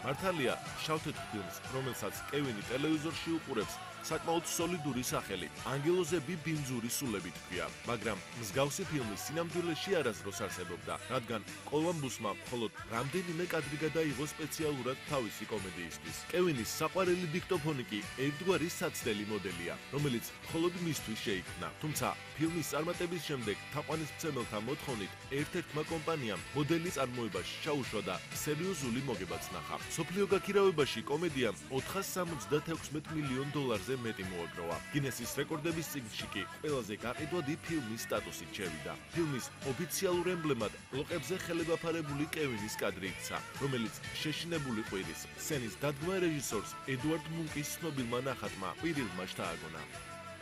მართალია, შავ-თეთრ ფილმს, რომელსაც კევინი ტელევიზორში უყურებს, საკმაოდ სოლიდური სახელი, ანგელოზები ბინძური სულებით ჰქვია, მაგრამ მსგავსი ფილმი სინამდვილეში არასდროს არსებობდა, რადგან კოლუმბუსმა მხოლოდ რამდენიმე კადრი გადაიღო სპეციალურად თავისი კომედიისთვის. კევინის საყვარელი დიქტოფონი კი ერთგვარი საცდელი მოდელია, რომელიც მხოლოდ მისთვის შეიქმნა. თუმცა ფილმის წარმატების შემდეგ თაყვანისმცემელთა მოთხოვნით ერთ-ერთმა კომპანიამ მოდელის წარმოებაში ჩაუშვა და სერიოზული მოგებაც ნახა. მსოფლიო გაქირავებაში კომედიამ $476 მილიონ მეტი მოაგროვა. გინესის რეკორდების წიგნში კი ყველაზე გაყიდვადი ფილმის სტატუსით შევიდა. ფილმის ოფიციალურ ემბლემად ბლოკებზე ხელებაფარებული კევინის კადრი იქცა, რომელიც შეშინებული ყვირის სცენის დადგმა რეჟისორს ედუარდ მუნკის ცნობილმა ნახატმა ყვირილმა შთააგონა.